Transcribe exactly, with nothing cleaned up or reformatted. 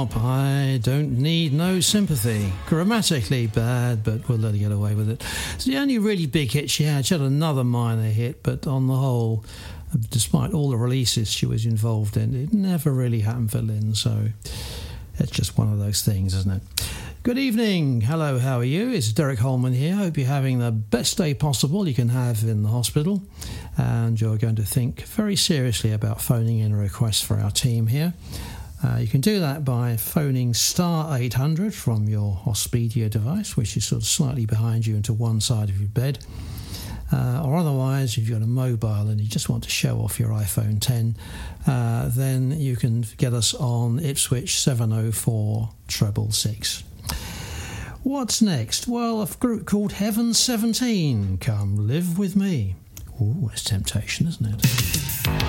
I don't need no sympathy. Grammatically bad, but we'll let her get away with it. It's the only really big hit she had. She had another minor hit, but on the whole, despite all the releases she was involved in, it never really happened for Lynn, so it's just one of those things, isn't it? Good evening. Hello, how are you? It's Derek Holman here. Hope you're having the best day possible you can have in the hospital, and you're going to think very seriously about phoning in a request for our team here. Uh, you can do that by phoning star eight hundred from your Hospedia device, which is sort of slightly behind you and to one side of your bed. Uh, or otherwise, if you've got a mobile and you just want to show off your iPhone ten, uh, then you can get us on Ipswich seven oh four six six six. What's next? Well, a group called Heaven seventeen. Come live with me. Ooh, it's temptation, isn't it?